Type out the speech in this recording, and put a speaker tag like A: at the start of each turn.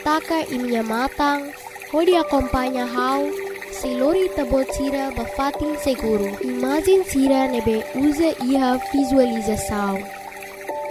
A: ataca e minha matang, onde acompanha how, se lori tabot sira bafating seguro. Imagem sira nebe usa iha visualização.